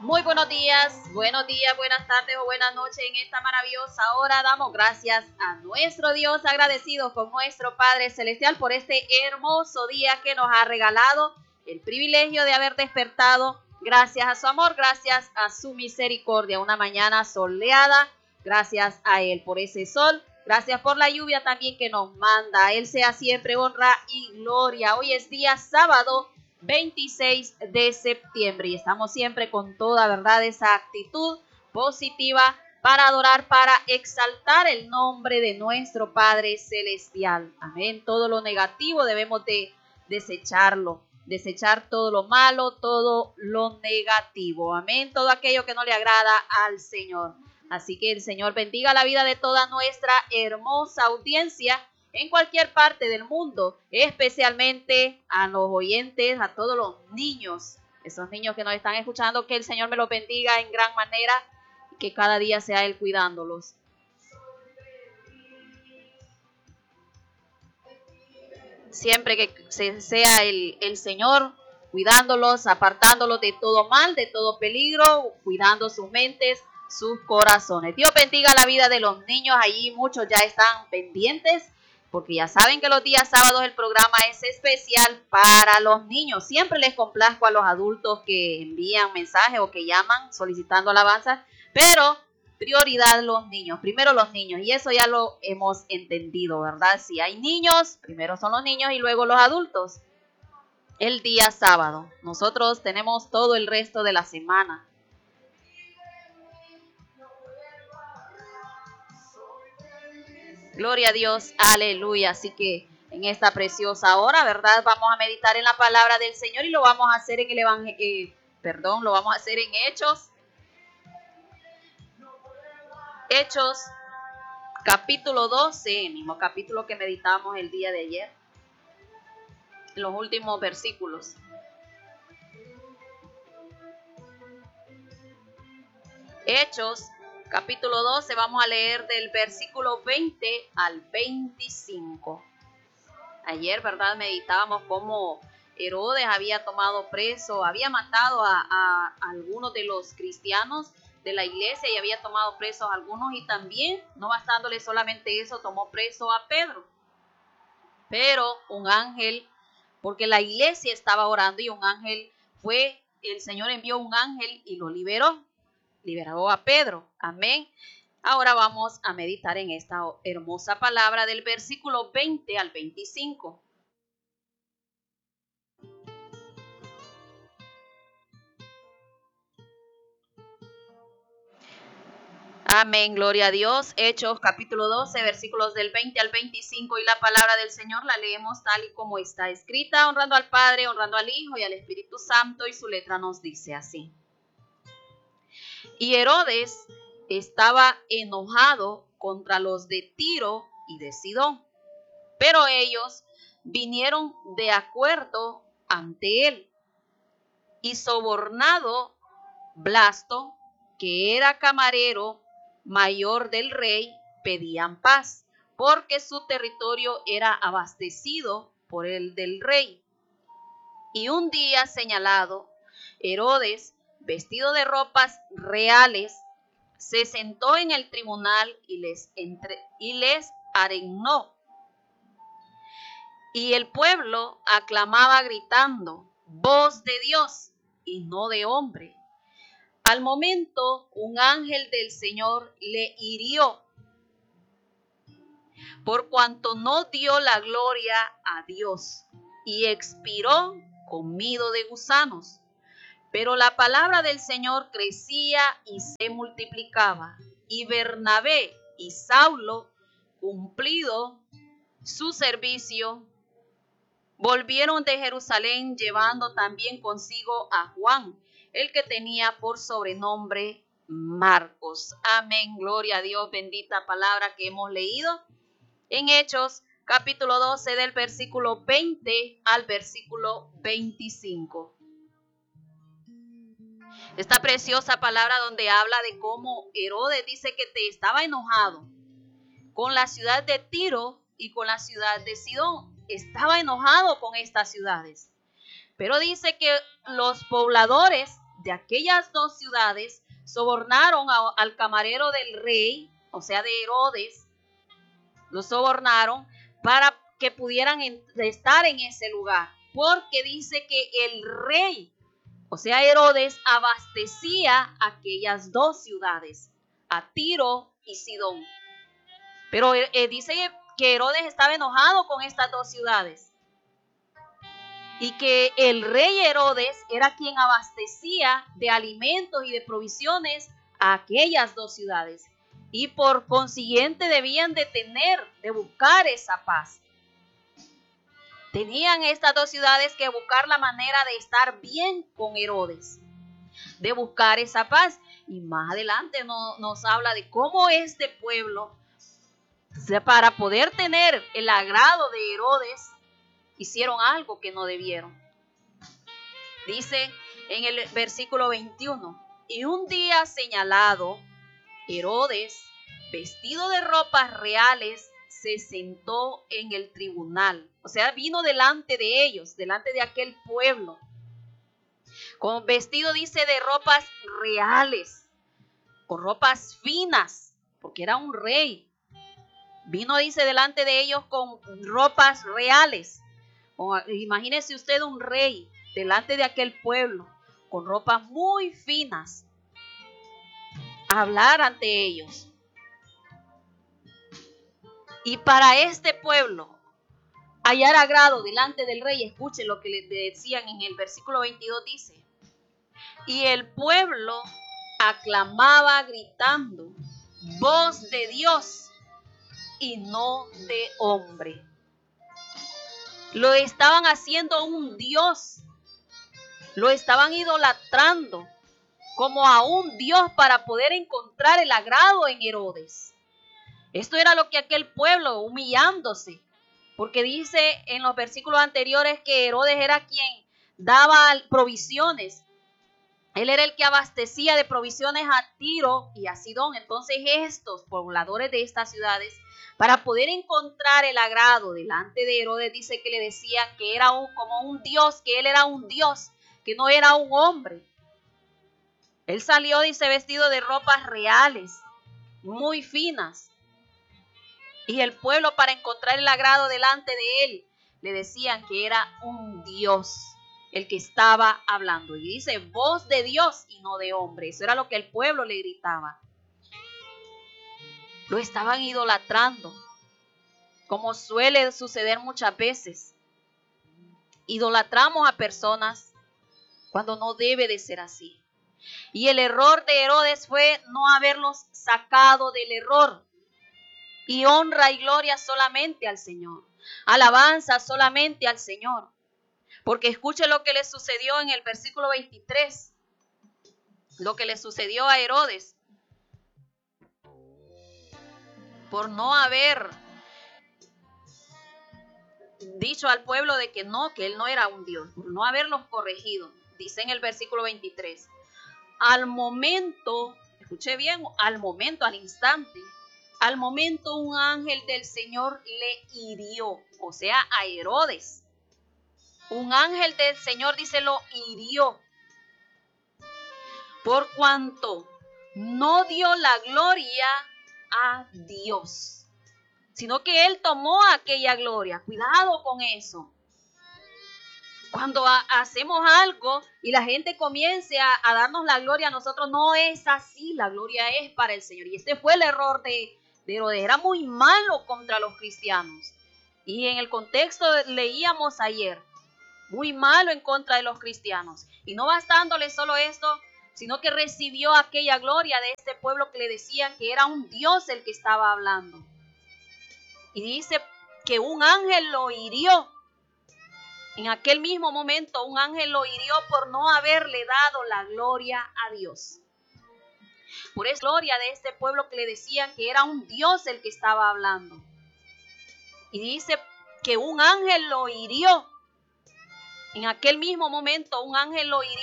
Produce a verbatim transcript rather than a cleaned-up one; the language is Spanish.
Muy buenos días, buenos días, buenas tardes o buenas noches. En esta maravillosa hora damos gracias a nuestro Dios, agradecidos con nuestro Padre Celestial por este hermoso día que nos ha regalado, el privilegio de haber despertado gracias a su amor, gracias a su misericordia. Una mañana soleada, gracias a Él por ese sol, gracias por la lluvia también que nos manda. A Él sea siempre honra y gloria. Hoy es día sábado veintiséis de septiembre y estamos siempre con toda verdad esa actitud positiva para adorar, para exaltar el nombre de nuestro Padre Celestial. Amén. Todo lo negativo debemos de desecharlo, desechar todo lo malo, todo lo negativo. Amén. Todo aquello que no le agrada al Señor. Así que el Señor bendiga la vida de toda nuestra hermosa audiencia en cualquier parte del mundo, especialmente a los oyentes, a todos los niños, esos niños que nos están escuchando, que el Señor me los bendiga en gran manera y que cada día sea Él cuidándolos. Siempre que sea el, el Señor cuidándolos, apartándolos de todo mal, de todo peligro, cuidando sus mentes, sus corazones. Dios bendiga la vida de los niños. Allí muchos ya están pendientes, porque ya saben que los días sábados el programa es especial para los niños. Siempre les complazco a los adultos que envían mensajes o que llaman solicitando alabanza, pero prioridad los niños, primero los niños, y eso ya lo hemos entendido, ¿verdad? Si hay niños, primero son los niños y luego los adultos. El día sábado, nosotros tenemos todo el resto de la semana. Gloria a Dios, aleluya. Así que en esta preciosa hora, ¿verdad? Vamos a meditar en la palabra del Señor y lo vamos a hacer en el evangelio, eh, perdón, lo vamos a hacer en Hechos. Hechos, capítulo doce, el mismo capítulo que meditamos el día de ayer. Los últimos versículos. Hechos, capítulo doce, vamos a leer del versículo veinte al veinticinco. Ayer, ¿verdad? Meditábamos cómo Herodes había tomado preso, había matado a, a, a algunos de los cristianos de la iglesia y había tomado presos a algunos, y también, no bastándole solamente eso, tomó preso a Pedro. Pero un ángel, porque la iglesia estaba orando y un ángel fue, el Señor envió un ángel y lo liberó. Liberó a Pedro. Amén. Ahora vamos a meditar en esta hermosa palabra del versículo veinte al veinticinco. Amén, gloria a Dios. Hechos capítulo doce, versículos del veinte al veinticinco, y la palabra del Señor la leemos tal y como está escrita, honrando al Padre, honrando al Hijo y al Espíritu Santo, y su letra nos dice así. Y Herodes estaba enojado contra los de Tiro y de Sidón, pero ellos vinieron de acuerdo ante él, y sobornado Blasto, que era camarero mayor del rey, pedían paz, porque su territorio era abastecido por el del rey. Y un día señalado, Herodes, vestido de ropas reales, se sentó en el tribunal y les, entre, y les arenó. Y el pueblo aclamaba gritando, voz de Dios y no de hombre. Al momento, un ángel del Señor le hirió, por cuanto no dio la gloria a Dios, y expiró comido de gusanos. Pero la palabra del Señor crecía y se multiplicaba, y Bernabé y Saulo, cumplido su servicio, volvieron de Jerusalén, llevando también consigo a Juan, el que tenía por sobrenombre Marcos. Amén, gloria a Dios, bendita palabra que hemos leído en Hechos, capítulo doce, del versículo veinte al versículo veinticinco. Esta preciosa palabra donde habla de cómo Herodes dice que te estaba enojado con la ciudad de Tiro y con la ciudad de Sidón. Estaba enojado con estas ciudades. Pero dice que los pobladores de aquellas dos ciudades sobornaron a, al camarero del rey, o sea, de Herodes, lo sobornaron para que pudieran estar en ese lugar, porque dice que el rey, o sea, Herodes, abastecía aquellas dos ciudades, a Tiro y Sidón. Pero eh, dice que Herodes estaba enojado con estas dos ciudades y que el rey Herodes era quien abastecía de alimentos y de provisiones a aquellas dos ciudades, y por consiguiente debían de tener, de buscar esa paz. Tenían estas dos ciudades que buscar la manera de estar bien con Herodes, de buscar esa paz. Y más adelante no, nos habla de cómo este pueblo, o sea, para poder tener el agrado de Herodes, hicieron algo que no debieron. Dice en el versículo veintiuno, y un día señalado, Herodes, vestido de ropas reales, se sentó en el tribunal. O sea, vino delante de ellos, delante de aquel pueblo, con vestido, dice, de ropas reales, con ropas finas, porque era un rey. Vino, dice, delante de ellos con ropas reales. Imagínese usted un rey delante de aquel pueblo, con ropas muy finas, a hablar ante ellos. Y para este pueblo, hallar agrado delante del rey, escuche lo que le decían en el versículo veintidós, dice, y el pueblo aclamaba gritando, voz de Dios y no de hombre. Lo estaban haciendo un Dios, lo estaban idolatrando como a un Dios para poder encontrar el agrado en Herodes. Esto era lo que aquel pueblo, humillándose, porque dice en los versículos anteriores que Herodes era quien daba provisiones. Él era el que abastecía de provisiones a Tiro y a Sidón. Entonces estos pobladores de estas ciudades, para poder encontrar el agrado delante de Herodes, dice que le decían que era un, como un Dios, que él era un Dios, que no era un hombre. Él salió, dice, vestido de ropas reales, muy finas. Y el pueblo, para encontrar el agrado delante de él, le decían que era un Dios el que estaba hablando. Y dice, voz de Dios y no de hombre. Eso era lo que el pueblo le gritaba. Lo estaban idolatrando, como suele suceder muchas veces. Idolatramos a personas cuando no debe de ser así. Y el error de Herodes fue no haberlos sacado del error. Y honra y gloria solamente al Señor. Alabanza solamente al Señor. Porque escuche lo que le sucedió en el versículo veintitrés. Lo que le sucedió a Herodes. Por no haber dicho al pueblo de que no, que él no era un Dios. Por no haberlos corregido. Dice en el versículo veintitrés. Al momento, escuche bien, al momento, al instante. Al momento un ángel del Señor le hirió, o sea, a Herodes. Un ángel del Señor, dice, lo hirió. Por cuanto no dio la gloria a Dios, sino que él tomó aquella gloria. Cuidado con eso. Cuando ha, hacemos algo y la gente comience a, a darnos la gloria a nosotros, no es así. La gloria es para el Señor. Y este fue el error de de Herodes. Era muy malo contra los cristianos. Y en el contexto leíamos ayer, muy malo en contra de los cristianos. Y no bastándole solo esto, sino que recibió aquella gloria de este pueblo que le decían que era un Dios el que estaba hablando. Y dice que un ángel lo hirió. En aquel mismo momento un ángel lo hirió por no haberle dado la gloria a Dios. Por esa gloria de este pueblo que le decían que era un Dios el que estaba hablando. Y dice que un ángel lo hirió. En aquel mismo momento un ángel lo hirió